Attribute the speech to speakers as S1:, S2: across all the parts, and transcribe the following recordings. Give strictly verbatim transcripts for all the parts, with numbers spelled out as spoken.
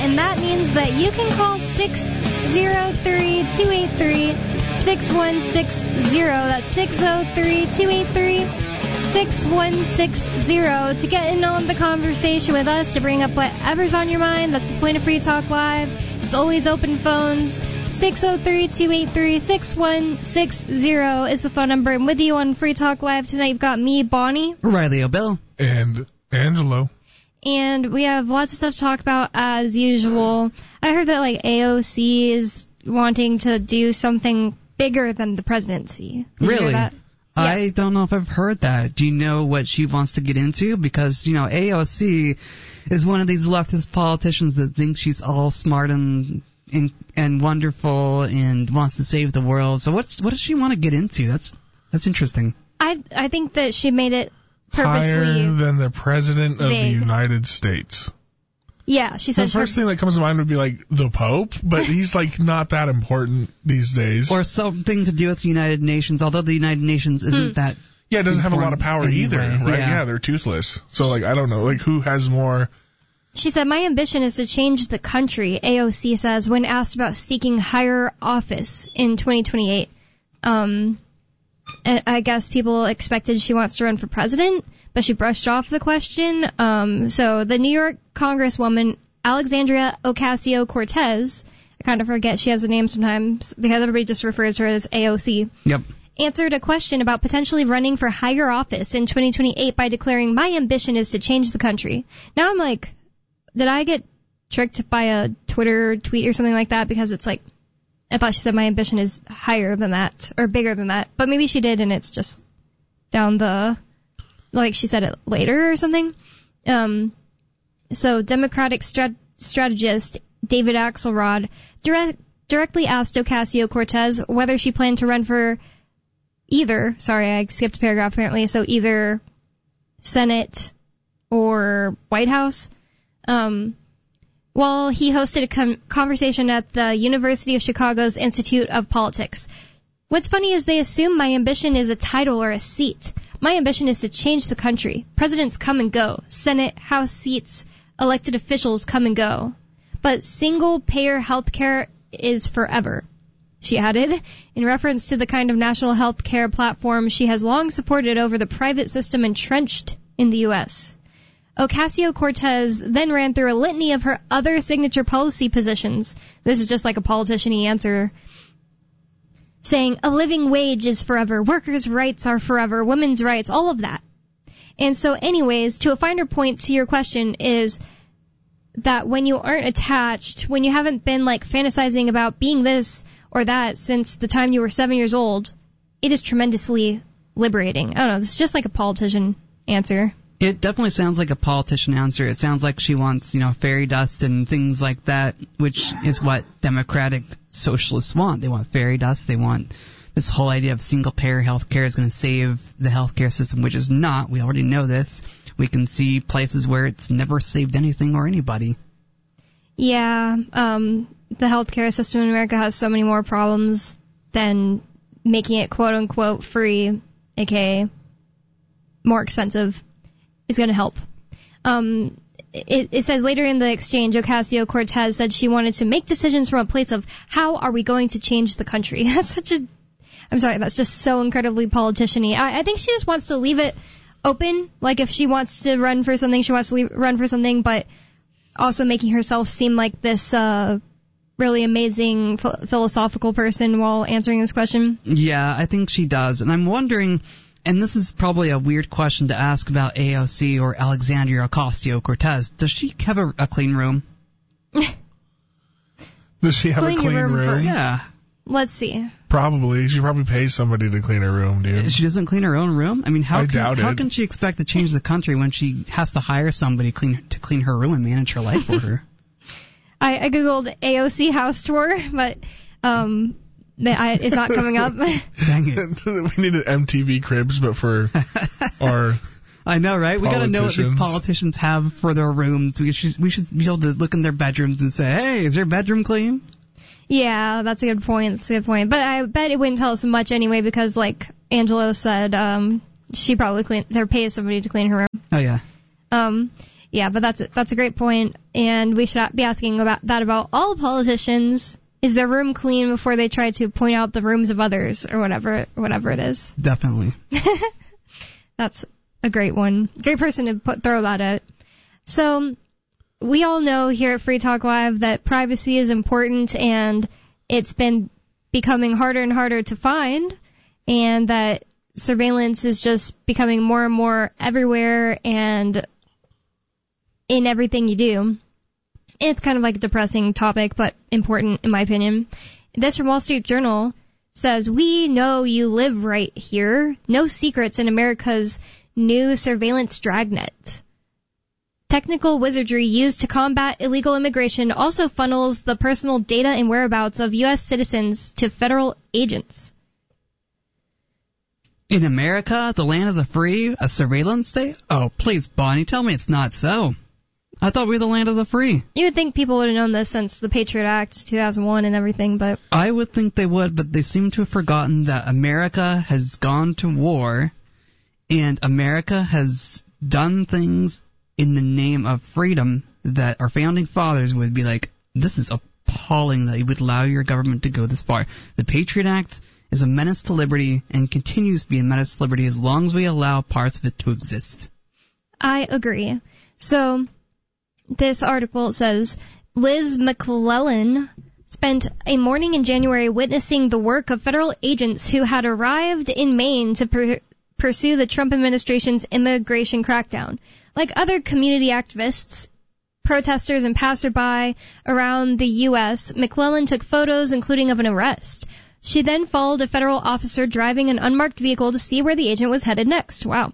S1: and that means that you can call six oh three, two eight three, six one six zero. That's six oh three, two eight three, six one six zero to get in on the conversation with us, to bring up whatever's on your mind. That's the point of Free Talk Live. It's always open phones. six oh three, two eight three, six one six zero is the phone number. And with you on Free Talk Live tonight, you've got me, Bonnie.
S2: Riley O'Bill.
S3: And Angelo.
S1: And we have lots of stuff to talk about as usual. I heard that like A O C is wanting to do something bigger than the presidency. Did
S2: really?
S1: You hear that? Yeah.
S2: I don't know if I've heard that. Do you know what she wants to get into? Because, you know, A O C is one of these leftist politicians that thinks she's all smart and and, and wonderful and wants to save the world. So what's what does she want to get into? That's that's interesting.
S1: I I think that she made it purposely
S3: higher than the President of
S1: vague.
S3: the United States.
S1: Yeah, she said
S3: the first thing that comes to mind would be like the Pope, but he's like not that important these days.
S2: Or something to do with the United Nations, although the United Nations isn't
S1: hmm.
S2: that.
S3: Yeah, it doesn't have a lot of power
S2: anyway.
S3: either, right?
S2: Yeah.
S3: yeah, they're toothless. So like I don't know, like who has more?
S1: She said, my ambition is to change the country, A O C says, when asked about seeking higher office in twenty twenty-eight. Um, I guess people expected she wants to run for president, but she brushed off the question. Um, so the New York Congresswoman, Alexandria Ocasio-Cortez, I kind of forget she has a name sometimes because everybody just refers to her as A O C.
S2: Yep.
S1: Answered a question about potentially running for higher office in twenty twenty-eight by declaring, my ambition is to change the country. Now I'm like, did I get tricked by a Twitter tweet or something like that? Because it's like, I thought she said my ambition is higher than that, or bigger than that. But maybe she did, and it's just down the, like she said it later or something. Um, so Democratic strat- strategist David Axelrod direct, directly asked Ocasio-Cortez whether she planned to run for either, sorry, I skipped a paragraph apparently, so either Senate or White House. Um, while he hosted a com- conversation at the University of Chicago's Institute of Politics. What's funny is they assume my ambition is a title or a seat. My ambition is to change the country. Presidents come and go. Senate, House seats, elected officials come and go. But single-payer health care is forever, she added, in reference to the kind of national health care platform she has long supported over the private system entrenched in the U S Ocasio-Cortez then ran through a litany of her other signature policy positions. This is just like a politician-y answer, saying a living wage is forever, workers' rights are forever, women's rights, all of that. And so anyways, to a finer point to your question is that when you aren't attached, when you haven't been like fantasizing about being this or that since the time you were seven years old, it is tremendously liberating. I don't know, this is just like a politician answer.
S2: It definitely sounds like a politician answer. It sounds like she wants, you know, fairy dust and things like that, which is what democratic socialists want. They want fairy dust. They want this whole idea of single-payer health care is going to save the healthcare system, which is not. We already know this. We can see places where it's never saved anything or anybody.
S1: Yeah, um, the healthcare system in America has so many more problems than making it quote-unquote free, aka more expensive, is going to help. Um, it, it says later in the exchange, Ocasio-Cortez said she wanted to make decisions from a place of how are we going to change the country. That's such a, I'm sorry, that's just so incredibly politician-y. I, I think she just wants to leave it open. Like if she wants to run for something, she wants to leave, run for something, but also making herself seem like this uh, really amazing ph- philosophical person while answering this question.
S2: Yeah, I think she does. And I'm wondering, and this is probably a weird question to ask about A O C or Alexandria Ocasio-Cortez, does she have a, a clean room?
S3: Does she have
S1: Clean
S3: a clean
S1: your room
S3: room?
S1: first.
S2: Yeah.
S1: Let's see.
S3: Probably. She probably pays somebody to clean her room, dude.
S2: She doesn't clean her own room? I mean, how,
S3: I
S2: can,
S3: doubt
S2: how
S3: it.
S2: can she expect to change the country when she has to hire somebody clean, to clean her room and manage her life for her?
S1: I, I googled A O C house tour, but um, the, I, it's not coming up.
S2: Dang it.
S3: We need an M T V Cribs, but for our...
S2: I know, right? We got to know what these
S3: Politicians.
S2: politicians have for their rooms. We should, we should be able to look in their bedrooms and say, hey, is your bedroom clean?
S1: Yeah, that's a good point. That's a good point. But I bet it wouldn't tell us much anyway because, like Angelo said, um, she probably clean, or pays somebody to clean her room.
S2: Oh, yeah.
S1: Um, Yeah, but that's that's a great point, and we should be asking about that about all politicians. Is their room clean before they try to point out the rooms of others, or whatever, whatever it is?
S2: Definitely.
S1: That's a great one. Great person to put throw that at. So, we all know here at Free Talk Live that privacy is important, and it's been becoming harder and harder to find, and that surveillance is just becoming more and more everywhere and in everything you do. It's kind of like a depressing topic, but important in my opinion. This from Wall Street Journal says, "We know you live right here. No secrets in America's new surveillance dragnet. Technical wizardry used to combat illegal immigration also funnels the personal data and whereabouts of U S citizens to federal agents."
S2: In America, the land of the free, a surveillance state? Oh, please, Bonnie, tell me it's not so. I thought we were the land of the free.
S1: You would think people would have known this since the Patriot Act, two thousand one, and everything, but...
S2: I would think they would, but they seem to have forgotten that America has gone to war, and America has done things in the name of freedom that our founding fathers would be like, this is appalling that you would allow your government to go this far. The Patriot Act is a menace to liberty and continues to be a menace to liberty as long as we allow parts of it to exist.
S1: I agree. So... this article says, Liz McClellan spent a morning in January witnessing the work of federal agents who had arrived in Maine to per- pursue the Trump administration's immigration crackdown. Like other community activists, protesters, and passerby around the U S, McClellan took photos, including of an arrest. She then followed a federal officer driving an unmarked vehicle to see where the agent was headed next. Wow.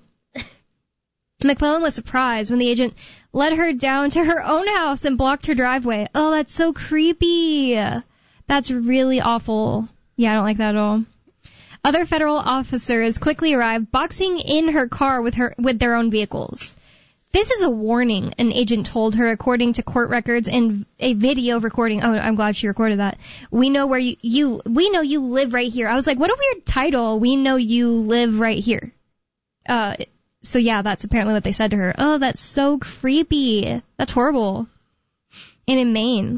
S1: McClellan was surprised when the agent led her down to her own house and blocked her driveway. Oh, that's so creepy. That's really awful. Yeah, I don't like that at all. Other federal officers quickly arrived, boxing in her car with her with their own vehicles. This is a warning, an agent told her, according to court records and a video recording. Oh, I'm glad she recorded that. We know where you, you we know you live right here. I was like, what a weird title. We know you live right here. Uh, So, yeah, that's apparently what they said to her. Oh, that's so creepy. That's horrible. And in Maine.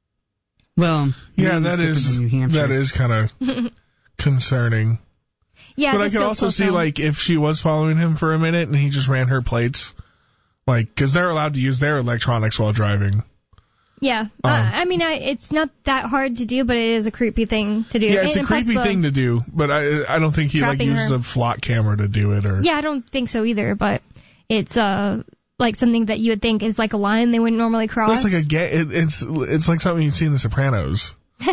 S2: Well,
S3: yeah, that is that is kind of concerning.
S1: Yeah,
S3: but I can also see, like, if she was following him for a minute and he just ran her plates, like, because they're allowed to use their electronics while driving.
S1: Yeah. Um, uh, I mean, I, it's not that hard to do, but it is a creepy thing to do.
S3: Yeah, it's
S1: and,
S3: a creepy the, thing to do, but I I don't think he, like, used her. a flock camera to do it. Or
S1: Yeah, I don't think so either, but it's, uh, like, something that you would think is like a line they wouldn't normally cross.
S3: It's like a ga- it, it's it's like something you'd see in The Sopranos.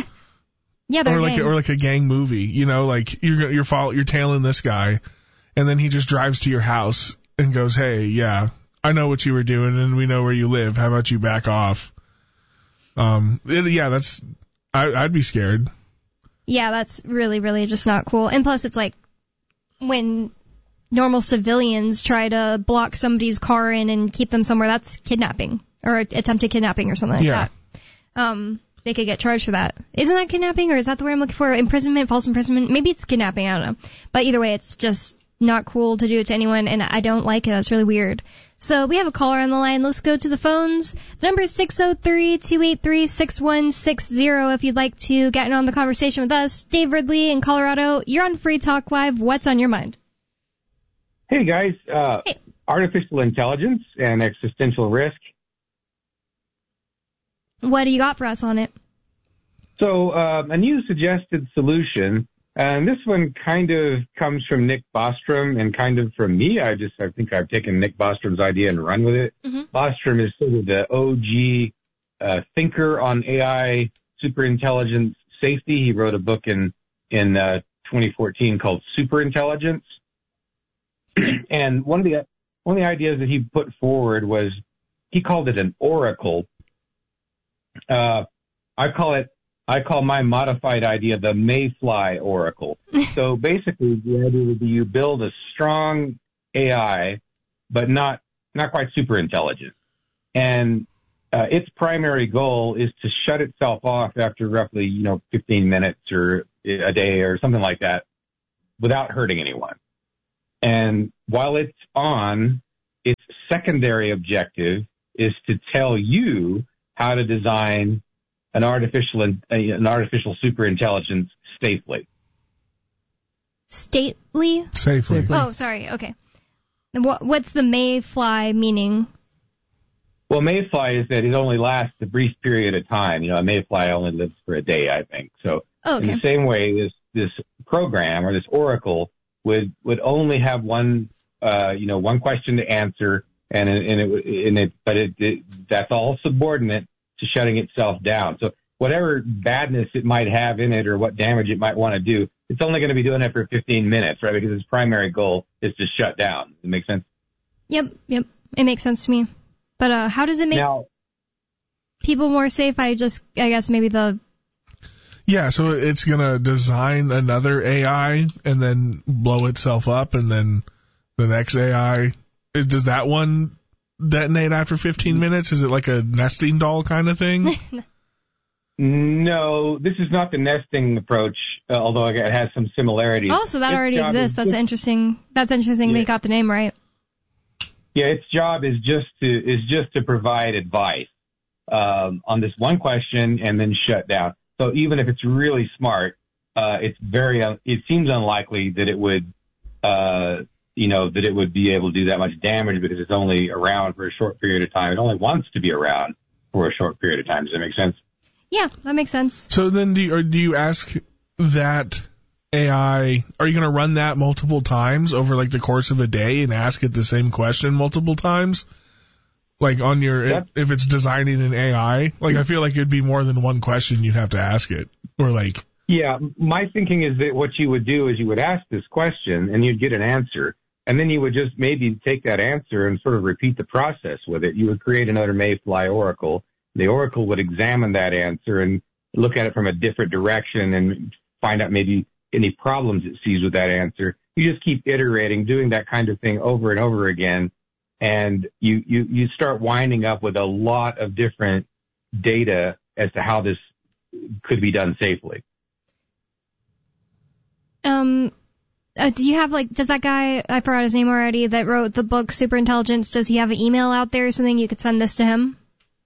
S1: Yeah, they're
S3: or like
S1: gang.
S3: or like a gang movie, you know, like you're you're follow, you're tailing this guy, and then he just drives to your house and goes, "Hey, yeah, I know what you were doing, and we know where you live. How about you back off?" Um, it, yeah, that's I, I'd be scared.
S1: Yeah, that's really, really just not cool. And plus, it's like when normal civilians try to block somebody's car in and keep them somewhere, that's kidnapping or attempted kidnapping or something like
S3: yeah.
S1: that. Um, they could get charged for that. Isn't that kidnapping, or is that the word I'm looking for? Imprisonment, false imprisonment? Maybe it's kidnapping, I don't know. But either way, it's just not cool to do it to anyone, and I don't like it. That's really weird. So we have a caller on the line. Let's go to the phones. The number is six oh three, two eight three, six one six zero if you'd like to get in on the conversation with us. Dave Ridley in Colorado, you're on Free Talk Live. What's on your mind?
S4: Hey, guys. Uh,
S1: hey.
S4: Artificial intelligence and existential risk.
S1: What do you got for us on it?
S4: So uh, a new suggested solution, and this one kind of comes from Nick Bostrom and kind of from me. I just I think I've taken Nick Bostrom's idea and run with it. Mm-hmm. Bostrom is sort of the O G uh, thinker on A I superintelligence safety. He wrote a book in in uh, twenty fourteen called Superintelligence. And one of the one of the ideas that he put forward was he called it an oracle. Uh, I call it, I call my modified idea the Mayfly Oracle. So basically the idea would be you build a strong A I, but not, not quite super intelligent. And, uh, its primary goal is to shut itself off after roughly, you know, fifteen minutes or a day or something like that without hurting anyone. And while it's on, its secondary objective is to tell you how to design an artificial an artificial superintelligence safely.
S1: Stately?
S3: Safely.
S2: Safely.
S1: Oh, sorry. Okay. What what's the mayfly meaning?
S4: Well, mayfly is that it only lasts a brief period of time. You know, a mayfly only lives for a day, I think. So
S1: Oh, okay.
S4: in the same way, this this program or this oracle would would only have one uh, you know one question to answer, and it, and it and it but it, it that's all subordinate to shutting itself down. So whatever badness it might have in it or what damage it might want to do, it's only going to be doing it for fifteen minutes, right? Because its primary goal is to shut down. Does it make sense?
S1: Yep, yep. It makes sense to me. But uh, how does it make
S4: Now,
S1: people more safe? I just, I guess maybe the...
S3: Yeah, so it's going to design another A I and then blow itself up, and then the next A I, is, does that one detonate after fifteen minutes? Is it like a nesting doll kind of thing?
S4: no, this is not the nesting approach, uh, although it has some similarities.
S1: Oh, so that
S4: Its
S1: already
S4: job
S1: exists.
S4: is
S1: That's
S4: just-
S1: interesting. That's interesting
S4: Yeah.
S1: they got the name right.
S4: Yeah, its job is just to is just to provide advice um, on this one question and then shut down. So even if it's really smart, uh, it's very un- it seems unlikely that it would uh, you know that it would be able to do that much damage because it's only around for a short period of time. It only wants to be around for a short period of time. Does that make sense?
S1: Yeah, that makes sense.
S3: So then do you, or do you ask that A I, are you going to run that multiple times over like the course of a day and ask it the same question multiple times? Like on your, if, if it's designing an A I, like I feel like it'd be more than one question you'd have to ask it. Or like,
S4: Yeah, my thinking is that what you would do is you would ask this question and you'd get an answer, and then you would just maybe take that answer and sort of repeat the process with it. You would create another mayfly oracle. The oracle would examine that answer and look at it from a different direction and find out maybe any problems it sees with that answer. You just keep iterating, doing that kind of thing over and over again, and you, you, you start winding up with a lot of different data as to how this could be done safely.
S1: Um, uh, do you have like, does that guy, I forgot his name already, that wrote the book Superintelligence, does he have an email out there or something you could send this to him?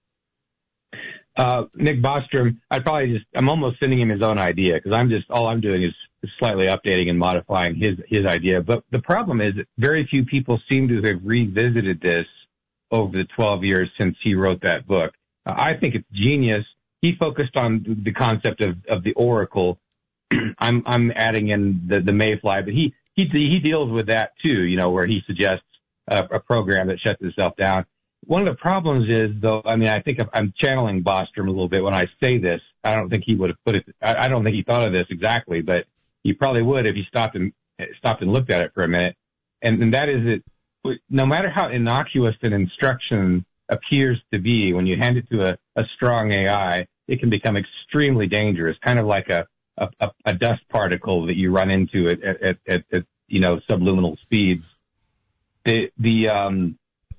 S4: Uh, Nick Bostrom, I'd probably just, I'm almost sending him his own idea because I'm just, all I'm doing is slightly updating and modifying his, his idea. But the problem is that very few people seem to have revisited this over the twelve years since he wrote that book. Uh, I think it's genius. He focused on the concept of, of the oracle. I'm, I'm adding in the, the mayfly, but he, he, he deals with that too, you know, where he suggests a, a program that shuts itself down. One of the problems is, though, I mean, I think I'm channeling Bostrom a little bit when I say this. I don't think he would have put it, I don't think he thought of this exactly, but he probably would if he stopped and stopped and looked at it for a minute. And, and that is that no matter how innocuous an instruction appears to be, when you hand it to a, a strong A I, it can become extremely dangerous, kind of like a, a, a dust particle that you run into at, at, at, at you know, subluminal speeds. The, the, um,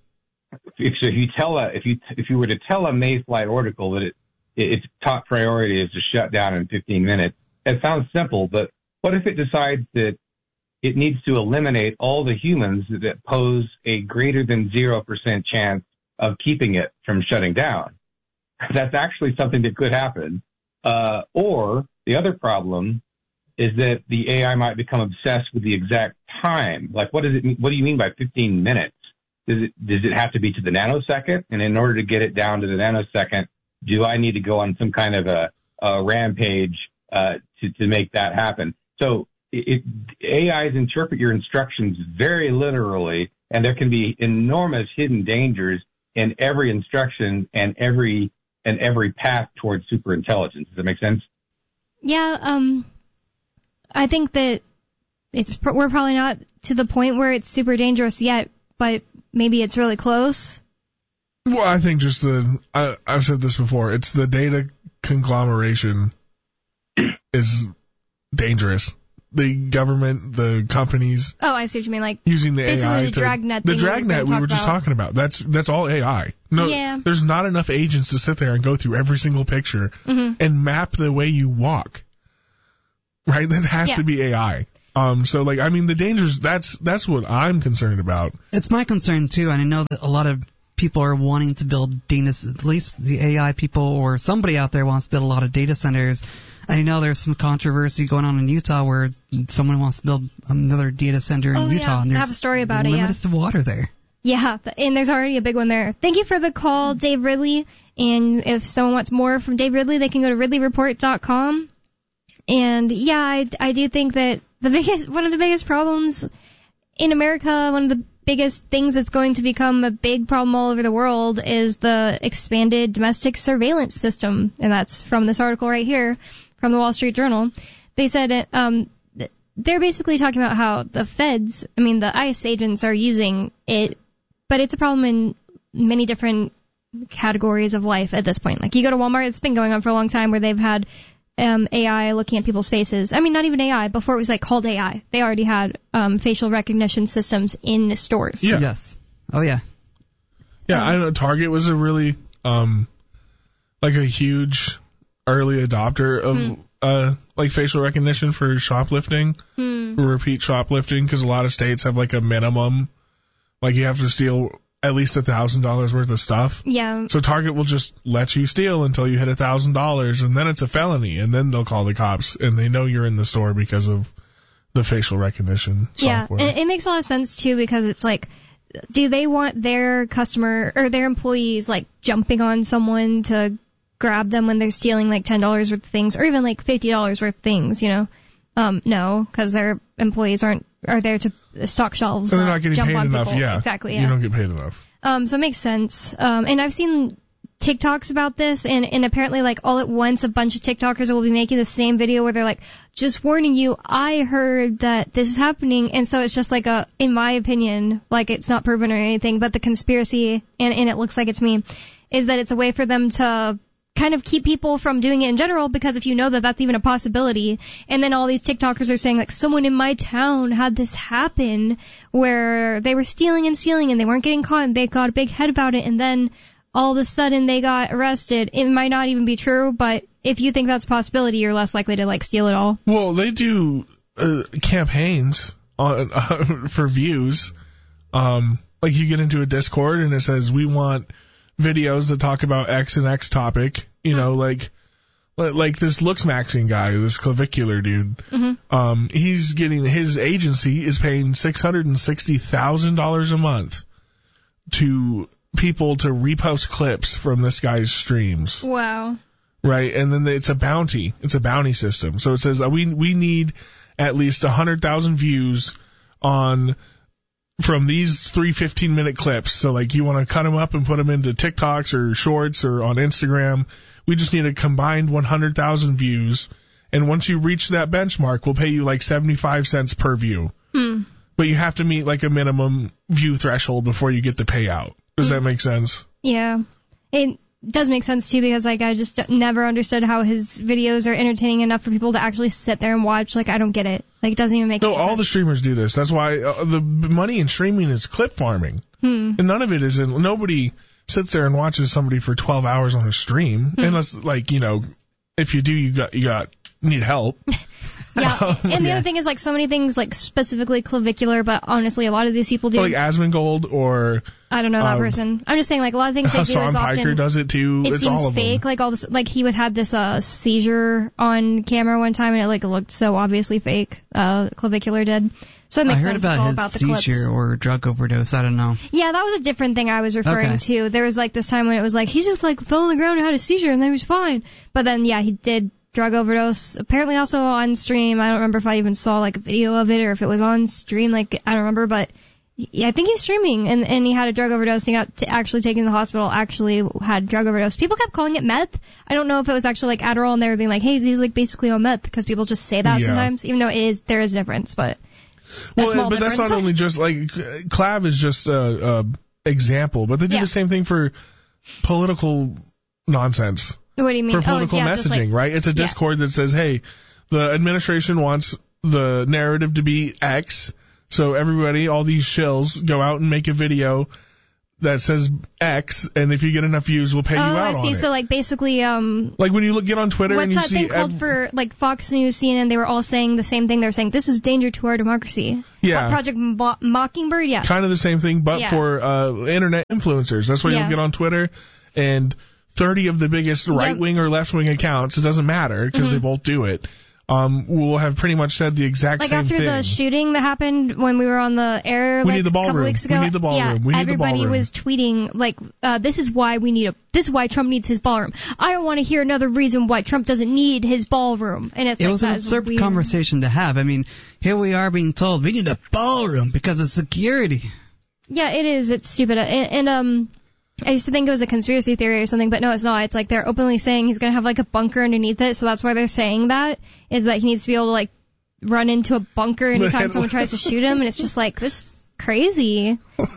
S4: If, so if you tell a, if you, if you were to tell a mayfly oracle that it, its top priority is to shut down in fifteen minutes, it sounds simple, but what if it decides that it needs to eliminate all the humans that pose a greater than zero percent chance of keeping it from shutting down? That's actually something that could happen. Uh, or the other problem is that the A I might become obsessed with the exact time. Like, what does it mean? What do you mean by fifteen minutes? Does it, does it have to be to the nanosecond? And in order to get it down to the nanosecond, do I need to go on some kind of a, a rampage uh, to, to make that happen? So it, it, A Is interpret your instructions very literally, and there can be enormous hidden dangers in every instruction and every and every path towards superintelligence. Does that make sense?
S1: Yeah, um, I think that it's we're probably not to the point where it's super dangerous yet, but maybe it's really close.
S3: Well, I think just the, I, I've said this before, it's the data conglomeration is dangerous. The government, the companies.
S1: Oh, I see what you mean. Like
S3: using the
S1: basically
S3: A I
S1: the
S3: to,
S1: dragnet
S3: the
S1: thing
S3: dragnet we were just
S1: about.
S3: talking about. That's that's all A I. No,
S1: Yeah.
S3: There's not enough agents to sit there and go through every single picture
S1: Mm-hmm.
S3: and map the way you walk. Right? That has
S1: Yeah.
S3: to be A I. Um, so like, I mean, the dangers, that's, that's what I'm concerned about.
S2: It's my concern too, and I know that a lot of people are wanting to build data, at least the A I people or somebody out there wants to build a lot of data centers. I know there's some controversy going on in Utah where someone wants to build another data center in
S1: oh,
S2: Utah.
S1: Yeah.
S2: And there's
S1: I have a story about it, yeah.
S2: limited water there.
S1: Yeah, and there's already a big one there. Thank you for the call, Dave Ridley. And if someone wants more from Dave Ridley, they can go to ridley report dot com. And yeah, I, I do think that the biggest, one of the biggest problems in America, one of the biggest things that's going to become a big problem all over the world is the expanded domestic surveillance system. And that's from this article right here from the Wall Street Journal. They said, um, they're basically talking about how the feds, I mean, the ICE agents are using it, but it's a problem in many different categories of life at this point. Like, you go to Walmart, it's been going on for a long time where they've had um, A I looking at people's faces. I mean, not even A I. Before it was, like, called A I. They already had um, facial recognition systems in the stores.
S3: Yeah.
S2: Yes. Oh, yeah.
S3: Yeah, I know Target was a really, um, like a huge early adopter of, hmm. uh, like facial recognition for shoplifting,
S1: hmm.
S3: for repeat shoplifting, because a lot of states have like a minimum, like you have to steal at least a thousand dollars worth of stuff.
S1: Yeah.
S3: So Target will just let you steal until you hit a thousand dollars, and then it's a felony, and then they'll call the cops, and they know you're in the store because of the facial recognition software.
S1: Yeah, and it makes a lot of sense too, because it's like, do they want their customer or their employees like jumping on someone to grab them when they're stealing like ten dollars worth of things, or even like fifty dollars worth of things, you know? Um, no, because their employees aren't are there to stock shelves.
S3: And they're not getting
S1: jump
S3: paid
S1: on
S3: enough.
S1: people.
S3: Yeah,
S1: exactly. Yeah.
S3: You don't get paid enough.
S1: Um, so it makes sense. Um, and I've seen TikToks about this, and, and apparently, like, all at once, a bunch of TikTokers will be making the same video where they're like, just warning you, I heard that this is happening. And so it's just like a, in my opinion, like, it's not proven or anything, but the conspiracy, and, and it looks like it to me, is that it's a way for them to kind of keep people from doing it in general, because if you know that that's even a possibility, and then all these TikTokers are saying, like, someone in my town had this happen where they were stealing and stealing and they weren't getting caught and they got a big head about it, and then all of a sudden they got arrested. It might not even be true, but if you think that's a possibility, you're less likely to, like, steal it all.
S3: Well, they do uh, campaigns on uh, for views. Um, like, you get into a Discord and it says, we want videos that talk about X and X topic, you know, like, like this looks maxing guy, this clavicular dude.
S1: Mm-hmm.
S3: Um, he's getting, his agency is paying six hundred sixty thousand dollars a month to people to repost clips from this guy's streams.
S1: Wow.
S3: Right. And then it's a bounty. It's a bounty system. So it says uh, we, we need at least a hundred thousand views on, from these three fifteen minute clips. So, like, you want to cut them up and put them into TikToks or Shorts or on Instagram. We just need a combined one hundred thousand views. And once you reach that benchmark, we'll pay you like seventy-five cents per view.
S1: Hmm.
S3: But you have to meet like a minimum view threshold before you get the payout. Does
S1: hmm.
S3: that make sense?
S1: Yeah. It does make sense too, because, like, I just never understood how his videos are entertaining enough for people to actually sit there and watch. Like, I don't get it. Like, it doesn't even make
S3: no,
S1: any sense.
S3: No, all the streamers do this. That's why uh, the money in streaming is clip farming.
S1: Hmm.
S3: And none of it is in, nobody sits there and watches somebody for twelve hours on a stream. Hmm. Unless, like, you know, if you do, you got, you got, need help.
S1: Yeah,
S3: um,
S1: and the
S3: yeah.
S1: other thing is, like, so many things, like, specifically clavicular, but honestly, a lot of these people do.
S3: Like Asmongold or...
S1: I don't know that
S3: um,
S1: person. I'm just saying, like, a lot of things they do is often...
S3: Piker does it too.
S1: It
S3: it's
S1: seems
S3: all of
S1: fake.
S3: Them.
S1: Like, all this, like, he was, had this, uh, seizure on camera one time, and it, like, looked so obviously fake. Uh, clavicular did. So it makes
S2: I heard
S1: sense.
S2: about
S1: it's all
S2: his
S1: about the
S2: seizure
S1: clips.
S2: Or drug overdose. I don't know.
S1: Yeah, that was a different thing I was referring
S2: okay.
S1: to. There was, like, this time when it was like, he just, like, fell on the ground and had a seizure, and then he was fine. But then, yeah, he did drug overdose. Apparently also on stream. I don't remember if I even saw, like, a video of it or if it was on stream. Like, I don't remember, but yeah, I think he's streaming, and, and he had a drug overdose, and he got to actually taken to the hospital, actually had drug overdose. People kept calling it meth. I don't know if it was actually, like, Adderall, and they were being like, hey, he's, like, basically on meth, because people just say that
S3: yeah.
S1: sometimes, even though it is, there is a difference, but
S3: well,
S1: a small
S3: but
S1: difference.
S3: that's not only just, like, Clav is just a, a example, but they do
S1: yeah.
S3: the same thing for political nonsense.
S1: What do you mean?
S3: For political
S1: oh, yeah,
S3: messaging,
S1: like,
S3: right? It's a Discord yeah. that says, hey, the administration wants the narrative to be X, so everybody, all these shills, go out and make a video that says X, and if you get enough views, we'll pay you
S1: oh,
S3: out
S1: I see.
S3: on it.
S1: So like basically, um,
S3: like when you look, get on Twitter
S1: what's
S3: and you
S1: that
S3: see
S1: thing called
S3: ev-
S1: for like Fox News, C N N? They were all saying the same thing. They were saying this is danger to our democracy.
S3: Yeah.
S1: Project Mo- Mockingbird. Yeah.
S3: kind of the same thing, but
S1: Yeah.
S3: for uh, internet influencers. That's why
S1: Yeah.
S3: you'll get on Twitter and thirty of the biggest right wing or left wing accounts. It doesn't matter because
S1: Mm-hmm.
S3: they both do it. Um, will have pretty much said the exact
S1: Like
S3: same
S1: after
S3: thing.
S1: the shooting that happened when we were on the air
S3: We
S1: like
S3: need the
S1: a couple
S3: ballroom.
S1: weeks
S3: We
S1: ago,
S3: need the ballroom.
S1: yeah,
S3: We need the
S1: everybody
S3: ballroom.
S1: was tweeting like, uh, "This is why we need a. This is why Trump needs his ballroom. I don't want to hear another reason why Trump doesn't need his ballroom." And it's
S2: It
S1: like,
S2: was an
S1: that is
S2: absurd
S1: weird.
S2: conversation to have. I mean, here we are being told we need a ballroom because of security.
S1: Yeah, it is. It's stupid. And, and um, I used to think it was a conspiracy theory or something, but no, it's not. It's like they're openly saying he's gonna have like a bunker underneath it, so that's why they're saying that is that he needs to be able to like run into a bunker anytime
S3: But-
S1: someone tries to shoot him, and it's just like this is crazy.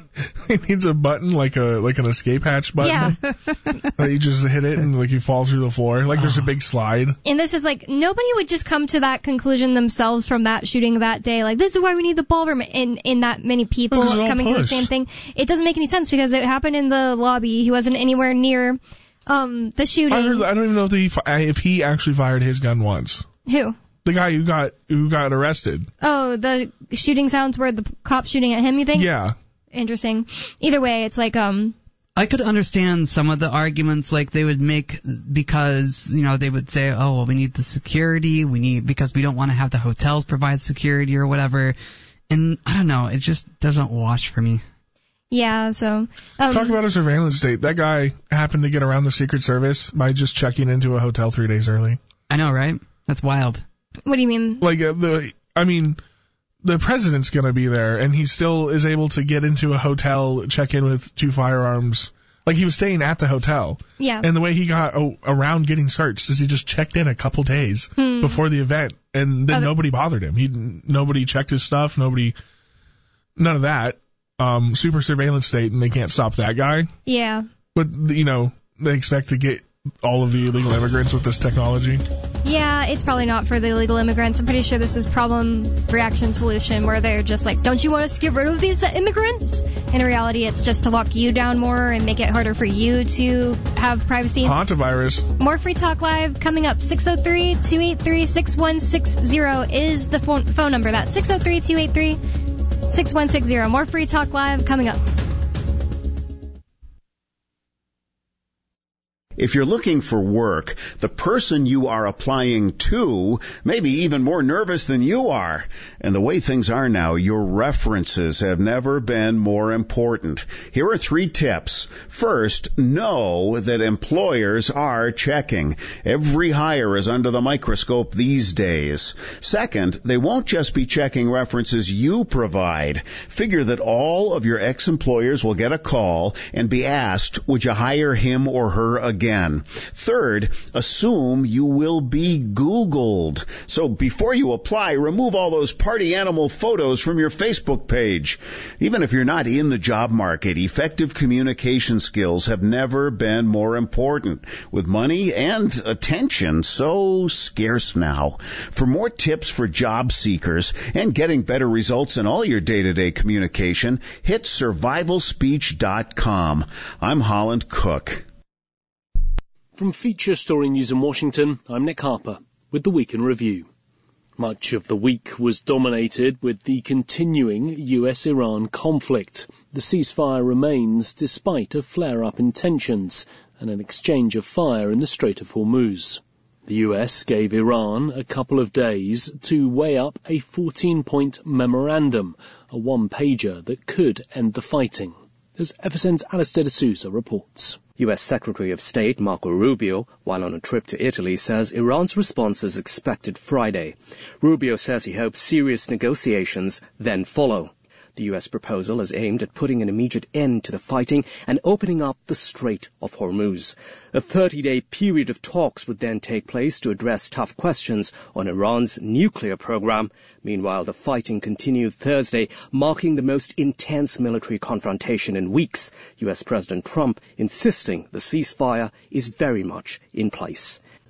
S3: He needs a button like a like an escape hatch button.
S1: Yeah.
S3: That you just hit it and like you fall through the floor. Like there's a big slide.
S1: And this is like, nobody would just come to that conclusion themselves from that shooting that day. Like, this is why we need the ballroom, in, in that many people
S3: Well, 'cause it's all
S1: coming to the
S3: push.
S1: same thing. It doesn't make any sense because it happened in the lobby. He wasn't anywhere near, um, the shooting.
S3: I heard. I don't even know if he fi- if he actually fired his gun once.
S1: Who?
S3: The guy who got who got arrested.
S1: Oh, the shooting sounds were the cops shooting at him, you think?
S3: Yeah.
S1: Interesting. Either way, it's like, um,
S2: I could understand some of the arguments like they would make because, you know, they would say, oh, well, we need the security, we need, because we don't want to have the hotels provide security or whatever. And I don't know, it just doesn't wash for me.
S1: yeah, so, um,
S3: Talk about a surveillance state. That guy happened to get around the Secret Service by just checking into a hotel three days early.
S2: I know, right? That's wild.
S1: what do you mean?
S3: Like uh, the, I mean, the president's gonna be there, and he still is able to get into a hotel, check in with two firearms. Like he was staying at the hotel,
S1: Yeah.
S3: and the way he got oh, around getting searched is he just checked in a couple days
S1: Hmm.
S3: before the event, and then
S1: Other-
S3: nobody bothered him. He nobody checked his stuff. Nobody, none of that. Um, super surveillance state, and they can't stop that guy.
S1: Yeah.
S3: But you know, they expect to get all of the illegal immigrants with this technology.
S1: Yeah, it's probably not for the illegal immigrants. I'm pretty sure this is problem reaction solution where they're just like, don't you want us to get rid of these immigrants? In reality, it's just to lock you down more and make it harder for you to have privacy.
S3: Hantavirus.
S1: More Free Talk Live coming up. six oh three, two eight three, six one six oh is the phone, phone number. That's six oh three, two eight three, six one six oh. More Free Talk Live coming up.
S5: If you're looking for work, the person you are applying to may be even more nervous than you are. And the way things are now, your references have never been more important. Here are three tips. First, know that employers are checking. Every hire is under the microscope these days. Second, they won't just be checking references you provide. Figure that all of your ex-employers will get a call and be asked, would you hire him or her again? Again. Third, assume you will be Googled. So before you apply, remove all those party animal photos from your Facebook page. Even if you're not in the job market, effective communication skills have never been more important. With money and attention so scarce now. For more tips for job seekers and getting better results in all your day-to-day communication, hit survival speech dot com. I'm Holland Cook.
S6: From Feature Story News in Washington, I'm Nick Harper with the Week in Review. Much of the week was dominated with the continuing U S Iran conflict. The ceasefire remains despite a flare-up in tensions and an exchange of fire in the Strait of Hormuz. The U S gave Iran a couple of days to weigh up a fourteen-point memorandum, a one-pager that could end the fighting. As F S N's Alistair D'Souza reports.
S7: U S Secretary of State Marco Rubio, while on a trip to Italy, says Iran's response is expected Friday. Rubio says he hopes serious negotiations then follow. The U S proposal is aimed at putting an immediate end to the fighting and opening up the Strait of Hormuz. A thirty-day period of talks would then take place to address tough questions on Iran's nuclear program. Meanwhile, the fighting continued Thursday, marking the most intense military confrontation in weeks. U S President Trump insisting the ceasefire is very much in place.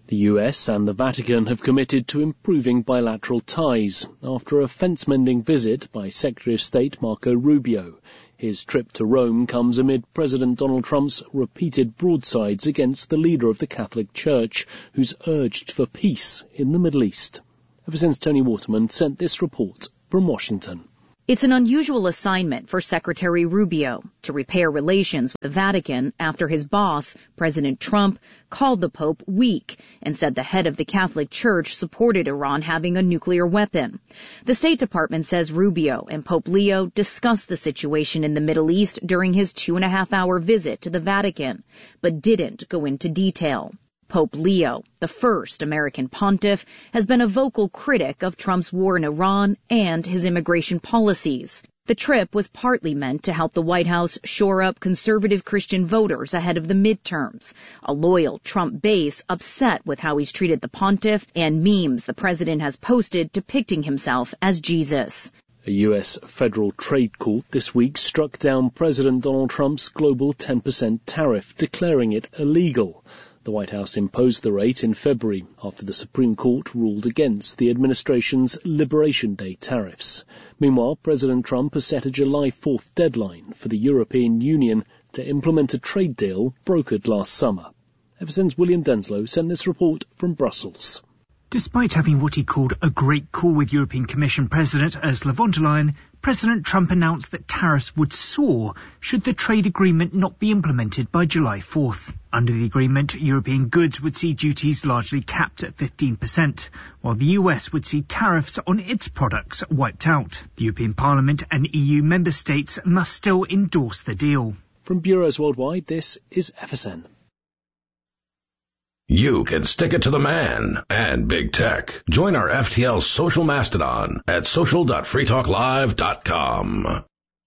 S6: The U S and the Vatican have committed to improving bilateral ties after a fence-mending visit by Secretary of State Marco Rubio. His trip to Rome comes amid President Donald Trump's repeated broadsides against the leader of the Catholic Church, who's urged for peace in the Middle East. Ever since Tony Waterman sent this report from Washington.
S8: It's an unusual assignment for Secretary Rubio to repair relations with the Vatican after his boss, President Trump, called the Pope weak and said the head of the Catholic Church supported Iran having a nuclear weapon. The State Department says Rubio and Pope Leo discussed the situation in the Middle East during his two-and-a-half-hour visit to the Vatican, but didn't go into detail. Pope Leo, the first American pontiff, has been a vocal critic of Trump's war in Iran and his immigration policies. The trip was partly meant to help the White House shore up conservative Christian voters ahead of the midterms, a loyal Trump base upset with how he's treated the pontiff and memes the president has posted depicting himself as Jesus.
S6: A U S federal trade court this week struck down President Donald Trump's global ten percent tariff, declaring it illegal. The White House imposed the rate in February after the Supreme Court ruled against the administration's Liberation Day tariffs. Meanwhile, President Trump has set a July fourth deadline for the European Union to implement a trade deal brokered last summer. Ever since William Denslow sent this report from Brussels.
S9: Despite having what he called a great call with European Commission President Ursula von der Leyen, President Trump announced that tariffs would soar should the trade agreement not be implemented by July fourth. Under the agreement, European goods would see duties largely capped at fifteen percent, while the U S would see tariffs on its products wiped out. The European Parliament and E U member states must still endorse the deal.
S6: From Bureaus Worldwide, this is F S N.
S10: You can stick it to the man and big tech. Join our F T L social mastodon at social dot free talk live dot com.